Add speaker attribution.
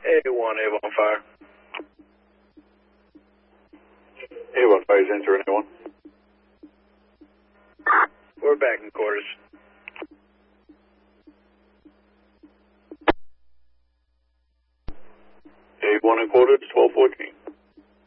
Speaker 1: A1, A1 fire.
Speaker 2: A1 fire is entering A1.
Speaker 1: We're back in quarters.
Speaker 2: A1 in quarters, 1214.